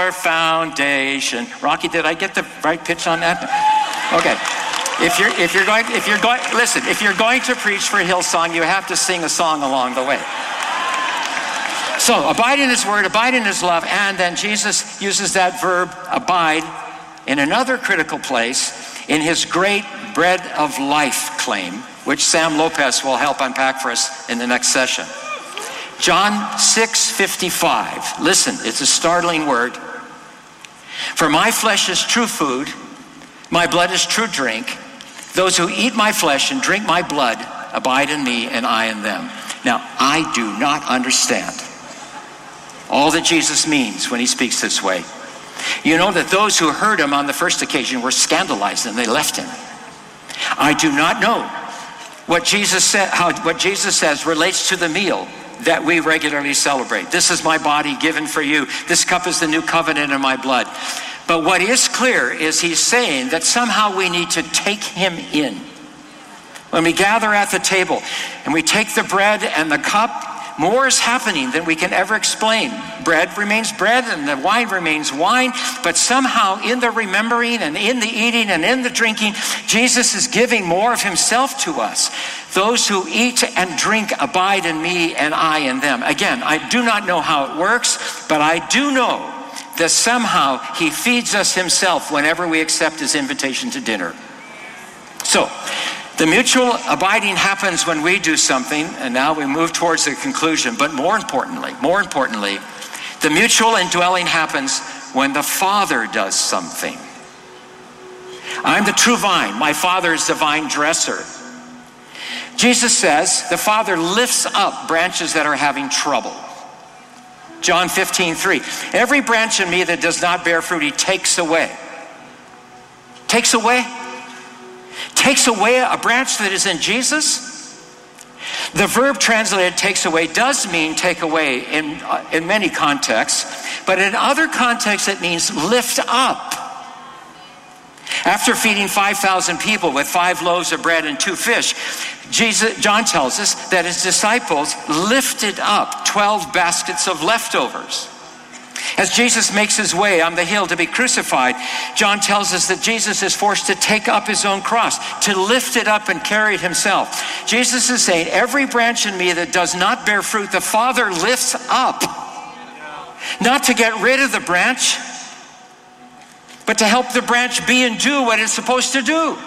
your foundation. Rocky, did I get the right pitch on that? Okay. If you're going to preach for Hillsong, you have to sing a song along the way. So abide in his word, abide in his love, and then Jesus uses that verb abide in another critical place in his great bread of life claim, which Sam Lopez will help unpack for us in the next session. John 6:55. Listen, it's a startling word. For my flesh is true food, my blood is true drink. Those who eat my flesh and drink my blood abide in me and I in them. Now, I do not understand all that Jesus means when he speaks this way. You know that those who heard him on the first occasion were scandalized and they left him. I do not know what Jesus said, how what Jesus says relates to the meal that we regularly celebrate. This is my body given for you. This cup is the new covenant in my blood. But what is clear is he's saying that somehow we need to take him in. When we gather at the table and we take the bread and the cup, more is happening than we can ever explain. Bread remains bread and the wine remains wine, but somehow in the remembering and in the eating and in the drinking, Jesus is giving more of himself to us. Those who eat and drink abide in me and I in them. Again, I do not know how it works, but I do know that somehow he feeds us himself whenever we accept his invitation to dinner. So, the mutual abiding happens when we do something, and now we move towards the conclusion. But more importantly, the mutual indwelling happens when the Father does something. I'm the true vine. My Father is the vine dresser. Jesus says the Father lifts up branches that are having trouble. John 15:3. Every branch in me that does not bear fruit, he takes away. Takes away? Takes away a branch that is in Jesus? The verb translated takes away does mean take away in many contexts, but in other contexts it means lift up. After feeding 5,000 people with 5 loaves of bread and 2 fish, John tells us that his disciples lifted up 12 baskets of leftovers. As Jesus makes his way on the hill to be crucified, John tells us that Jesus is forced to take up his own cross, to lift it up and carry it himself. Jesus is saying, every branch in me that does not bear fruit, the Father lifts up. Not to get rid of the branch, but to help the branch be and do what it's supposed to do.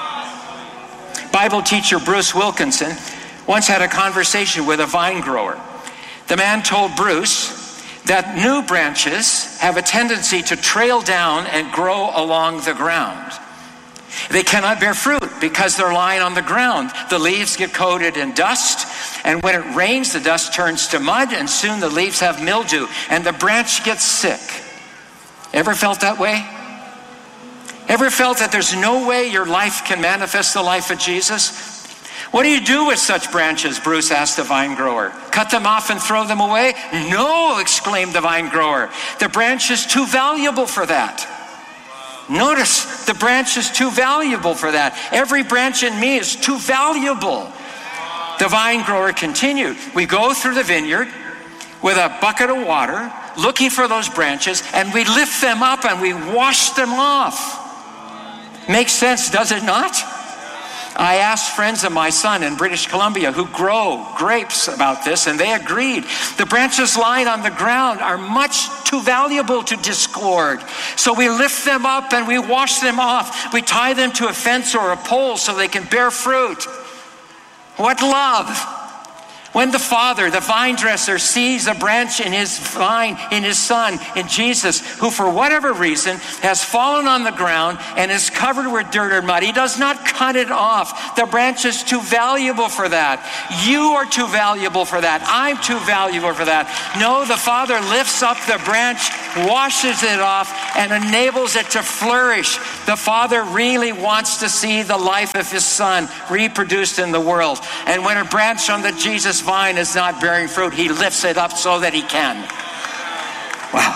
Bible teacher Bruce Wilkinson once had a conversation with a vine grower. The man told Bruce that new branches have a tendency to trail down and grow along the ground. They cannot bear fruit because they're lying on the ground. The leaves get coated in dust, and when it rains, the dust turns to mud, and soon the leaves have mildew, and the branch gets sick. Ever felt that way? Ever felt that there's no way your life can manifest the life of Jesus? What do you do with such branches? Bruce asked the vine grower. Cut them off and throw them away? No, exclaimed the vine grower. The branch is too valuable for that. Notice, the branch is too valuable for that. Every branch in me is too valuable. The vine grower continued. We go through the vineyard with a bucket of water, looking for those branches, and we lift them up and we wash them off. Makes sense, does it not? I asked friends of my son in British Columbia who grow grapes about this, and they agreed. The branches lying on the ground are much too valuable to discard. So we lift them up and we wash them off. We tie them to a fence or a pole so they can bear fruit. What love! When the Father, the vine dresser, sees a branch in his vine, in his Son, in Jesus, who for whatever reason has fallen on the ground and is covered with dirt or mud, he does not cut it off. The branch is too valuable for that. You are too valuable for that. I'm too valuable for that. No, the Father lifts up the branch, washes it off, and enables it to flourish. The Father really wants to see the life of his Son reproduced in the world. And when a branch on the Jesus vine is not bearing fruit, he lifts it up so that he can. Wow.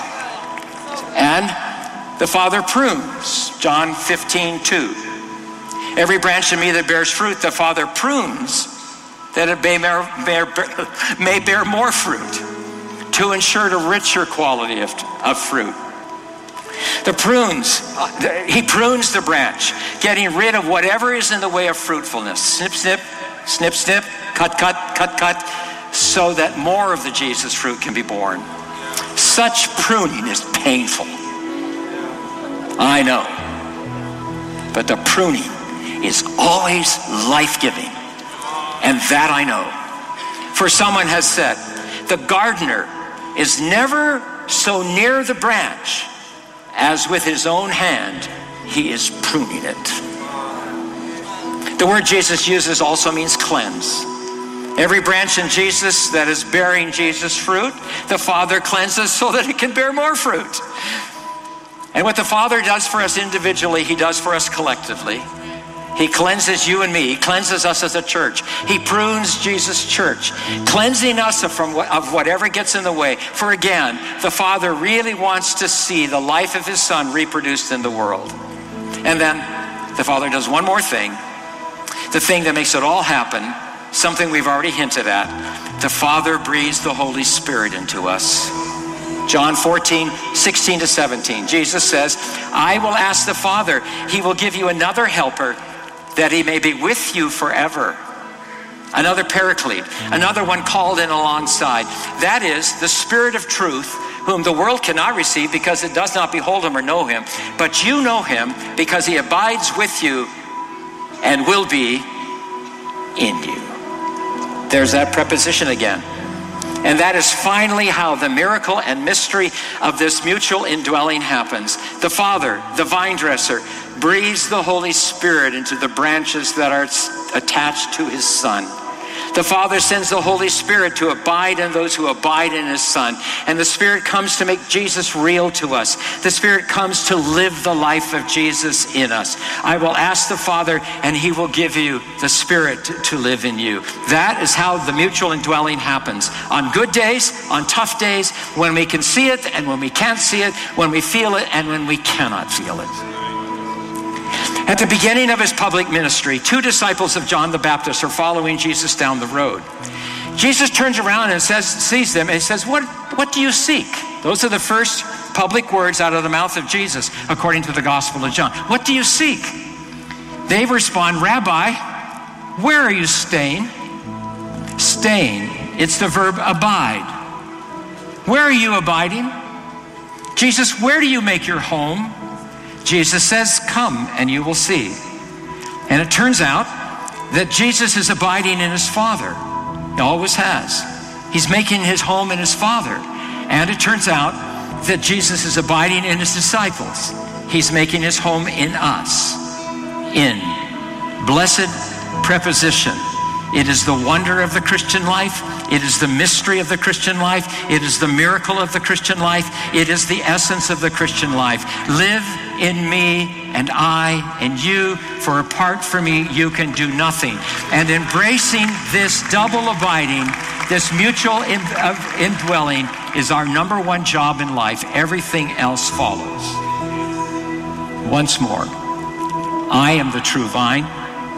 And the Father prunes. John 15:2. Every branch in me that bears fruit, the Father prunes that it may bear more fruit, to ensure a richer quality of fruit. The prunes, he prunes the branch, getting rid of whatever is in the way of fruitfulness. Snip, snip, snip, snip, cut, cut, cut, cut, so that more of the Jesus fruit can be born. Such pruning is painful. I know. But the pruning is always life-giving. And that I know. For someone has said, the gardener is never so near the branch as with his own hand he is pruning it. The word Jesus uses also means cleanse. Every branch in Jesus that is bearing Jesus fruit, the Father cleanses so that it can bear more fruit. And what the Father does for us individually, he does for us collectively. He cleanses you and me. He cleanses us as a church. He prunes Jesus' church, cleansing us of whatever gets in the way. For again, the Father really wants to see the life of his Son reproduced in the world. And then the Father does one more thing, the thing that makes it all happen, something we've already hinted at. The Father breathes the Holy Spirit into us. John 14, 16 to 17. Jesus says, I will ask the Father, he will give you another helper, that he may be with you forever. Another paraclete, another one called in alongside. That is the Spirit of truth, whom the world cannot receive because it does not behold him or know him. But you know him because he abides with you and will be in you. There's that preposition again. And that is finally how the miracle and mystery of this mutual indwelling happens. The Father, the vine dresser, breathes the Holy Spirit into the branches that are attached to his Son. The Father sends the Holy Spirit to abide in those who abide in his Son. And the Spirit comes to make Jesus real to us. The Spirit comes to live the life of Jesus in us. I will ask the Father, and he will give you the Spirit to live in you. That is how the mutual indwelling happens. On good days, on tough days, when we can see it and when we can't see it, when we feel it and when we cannot feel it. At the beginning of his public ministry, 2 disciples of John the Baptist are following Jesus down the road. Jesus turns around and sees them and says, what do you seek? Those are the first public words out of the mouth of Jesus, according to the Gospel of John. What do you seek? They respond, Rabbi, where are you staying? Staying, it's the verb abide. Where are you abiding? Jesus, where do you make your home? Jesus says, come and you will see. And it turns out that Jesus is abiding in his Father. He always has. He's making his home in his Father. And it turns out that Jesus is abiding in his disciples. He's making his home in us. In. Blessed preposition. It is the wonder of the Christian life. It is the mystery of the Christian life. It is the miracle of the Christian life. It is the essence of the Christian life. Live in me and I in you, for apart from me you can do nothing. And embracing this double abiding, this mutual indwelling is our number one job in life. Everything else follows. Once more, I am the true vine.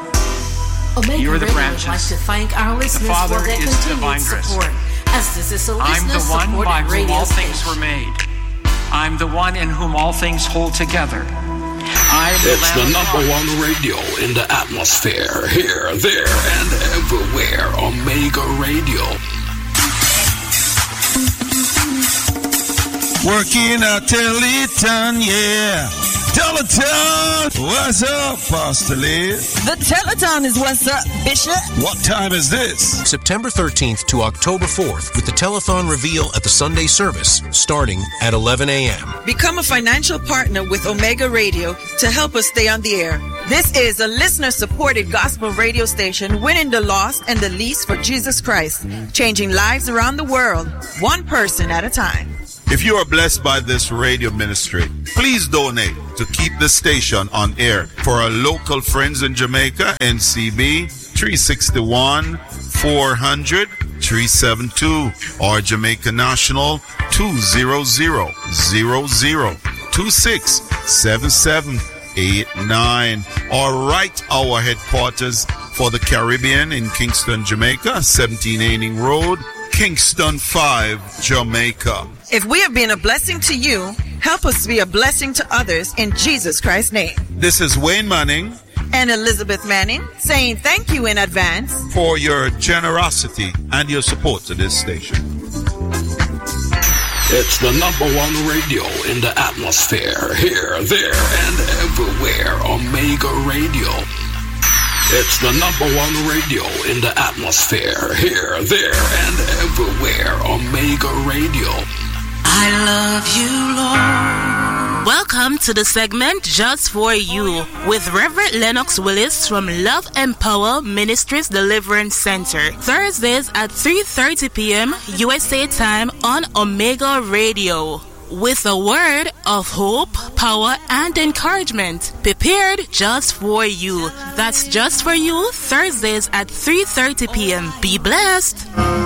Omega You are the Radio branches. would like to thank our listeners Father for their is the vine continued dresser. support. As this is a I'm the one listener-supported by whom radio all things station. were made. I'm the one in whom all things hold together. It's the number one radio in the atmosphere. Here, there, and everywhere. Omega Radio. Working at Teletown, yeah. Teletown! What's up, Pastor Liz? The Teletown is what's up, Bishop. What time is this? September 13th to October 4th with the Telethon reveal at the Sunday service starting at 11 a.m. Become a financial partner with Omega Radio to help us stay on the air. This is a listener-supported gospel radio station winning the lost and the least for Jesus Christ, changing lives around the world, one person at a time. If you are blessed by this radio ministry, please donate to keep the station on air. For our local friends in Jamaica, NCB 361 400 372 or Jamaica National 200 267789 or write our headquarters for the Caribbean in Kingston, Jamaica, 17 Aining Road, Kingston 5, Jamaica. If we have been a blessing to you, Help us be a blessing to others in Jesus Christ's name. This is Wayne Manning and Elizabeth Manning saying thank you in advance for your generosity and your support to this station. It's the #1 radio in the atmosphere, here, there, and everywhere. Omega Radio. It's the #1 radio in the atmosphere, here, there, and everywhere. Omega Radio. I love you, Lord. Welcome to the segment Just For You with Reverend Lennox Willis from Love and Power Ministries Deliverance Center. Thursdays at 3:30 p.m. USA time on Omega Radio. With a word of hope, power, and encouragement. Prepared just for you. That's Just For You, Thursdays at 3:30 p.m. Be blessed.